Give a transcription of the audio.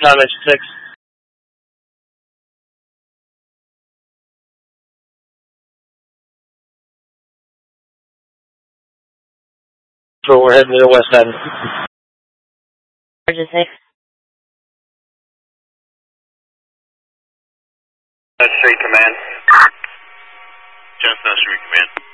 996. So we're heading to the west end. Georgia 6. Street Command. Johnstown Street Command.